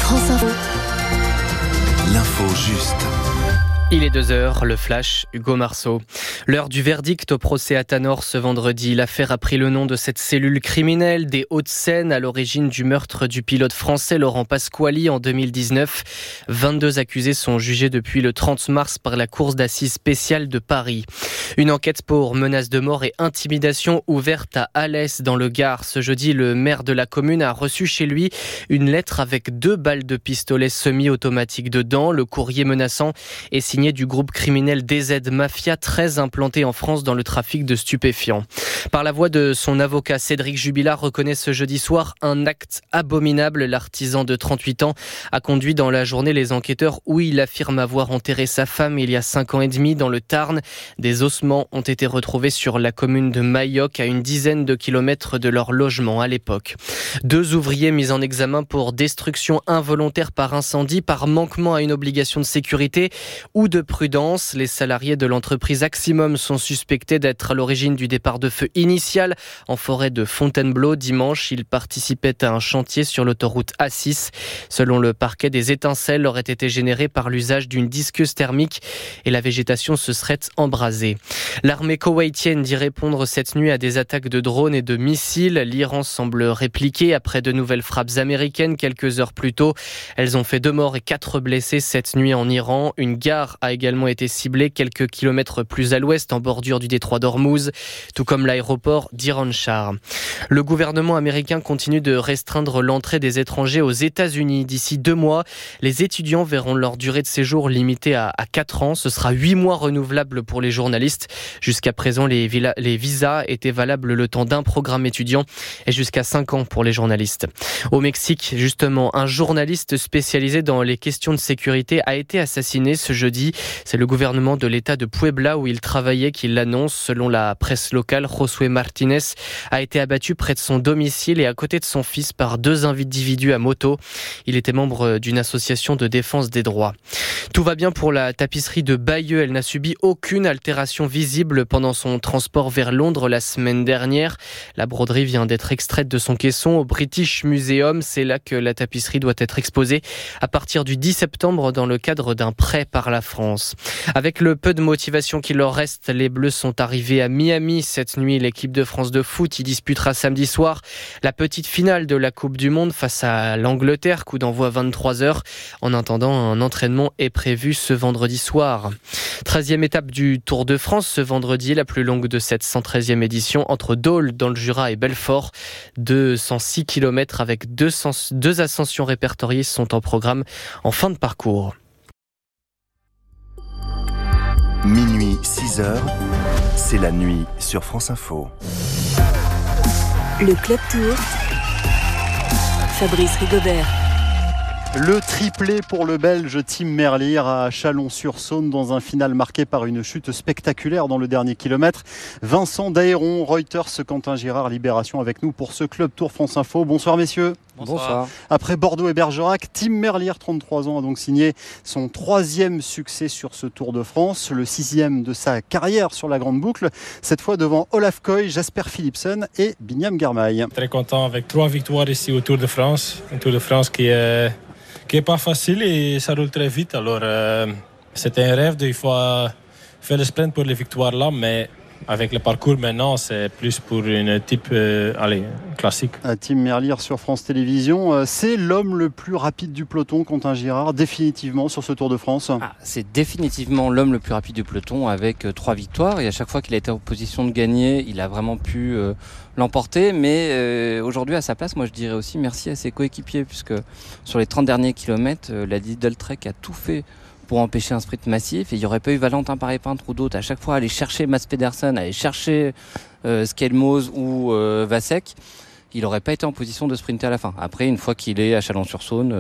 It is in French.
France Info. L'info juste. Il est 2h, le flash, Hugo Marceau. L'heure du verdict au procès à Tanor ce vendredi. L'affaire a pris le nom de cette cellule criminelle des Hauts-de-Seine à l'origine du meurtre du pilote français Laurent Pasquali en 2019. 22 accusés sont jugés depuis le 30 mars par la cour d'assises spéciale de Paris. Une enquête pour menaces de mort et intimidation ouverte à Alès dans le Gard. Ce jeudi, le maire de la commune a reçu chez lui une lettre avec 2 balles de pistolet semi-automatique dedans. Le courrier menaçant est signé du groupe criminel DZ Mafia, très implanté en France dans le trafic de stupéfiants. Par la voix de son avocat, Cédric Jubilard reconnaît ce jeudi soir un acte abominable. L'artisan de 38 ans a conduit dans la journée les enquêteurs où il affirme avoir enterré sa femme il y a 5 ans et demi dans le Tarn. Des ossements ont été retrouvés sur la commune de Mailloc, à une dizaine de kilomètres de leur logement à l'époque. 2 ouvriers mis en examen pour destruction involontaire par incendie, par manquement à une obligation de sécurité ou de prudence. Les salariés de l'entreprise Aximum sont suspectés d'être à l'origine du départ de feu initial en forêt de Fontainebleau. Dimanche, ils participaient à un chantier sur l'autoroute A6. Selon le parquet, des étincelles auraient été générées par l'usage d'une disqueuse thermique et la végétation se serait embrasée. L'armée koweïtienne dit répondre cette nuit à des attaques de drones et de missiles. L'Iran semble répliquer après de nouvelles frappes américaines quelques heures plus tôt. Elles ont fait 2 morts et 4 blessés cette nuit en Iran. Une gare a également été ciblée quelques kilomètres plus à l'ouest, en bordure du détroit d'Ormuz, tout comme l'aéroport d'Iran Shah. Le gouvernement américain continue de restreindre l'entrée des étrangers aux États-Unis. D'ici 2 mois, les étudiants verront leur durée de séjour limitée à 4 ans. Ce sera 8 mois renouvelables pour les journalistes. Jusqu'à présent, les visas étaient valables le temps d'un programme étudiant et jusqu'à 5 ans pour les journalistes. Au Mexique, justement, un journaliste spécialisé dans les questions de sécurité a été assassiné ce jeudi. C'est le gouvernement de l'État de Puebla où il travaillait qui l'annonce. Selon la presse locale, Josué Martinez a été abattu près de son domicile et à côté de son fils par 2 individus à moto. Il était membre d'une association de défense des droits. Tout va bien pour la tapisserie de Bayeux. Elle n'a subi aucune altération visible pendant son transport vers Londres la semaine dernière. La broderie vient d'être extraite de son caisson au British Museum. C'est là que la tapisserie doit être exposée à partir du 10 septembre dans le cadre d'un prêt par la France. Avec le peu de motivation qu'il leur reste, les Bleus sont arrivés à Miami cette nuit. L'équipe de France de foot y disputera samedi soir la petite finale de la Coupe du Monde face à l'Angleterre, coup d'envoi 23h. En attendant, un entraînement est prévu ce vendredi soir. 13e étape du Tour de France ce vendredi, la plus longue de cette 113e édition, entre Dole dans le Jura et Belfort. 206 km avec 2 ascensions répertoriées sont en programme en fin de parcours. Minuit 6h, c'est la nuit sur France Info. Le Club Tour. Fabrice Rigobert. Le triplé pour le Belge Tim Merlier à Chalon-sur-Saône dans un final marqué par une chute spectaculaire dans le dernier kilomètre. Vincent Dahéron, Reuters, Quentin Girard, Libération avec nous pour ce Club Tour France Info. Bonsoir messieurs. Bonsoir. Après Bordeaux et Bergerac, Tim Merlier, 33 ans, a donc signé son 3e succès sur ce Tour de France, le 6e de sa carrière sur la Grande Boucle, cette fois devant Olaf Koy, Jasper Philipsen et Binyam Girmay. Très content avec 3 victoires ici au Tour de France. Un Tour de France qui est pas facile et ça roule très vite. Alors c'était un rêve de fois faire le sprint pour les victoires là, mais avec le parcours maintenant, c'est plus pour une type classique. Tim Merlier sur France Télévisions, c'est l'homme le plus rapide du peloton, Quentin Girard, définitivement sur ce Tour de France. C'est définitivement l'homme le plus rapide du peloton avec 3 victoires et à chaque fois qu'il a été en position de gagner, il a vraiment pu l'emporter. Mais aujourd'hui à sa place, moi je dirais aussi merci à ses coéquipiers puisque sur les 30 derniers kilomètres, la Lidl Trek a tout fait pour empêcher un sprint massif et il n'y aurait pas eu Valentin Paré-Peintre ou d'autres à chaque fois aller chercher Mats Pedersen, aller chercher Skelmos ou Vasek, il n'aurait pas été en position de sprinter à la fin. Après, une fois qu'il est à Chalon-sur-Saône,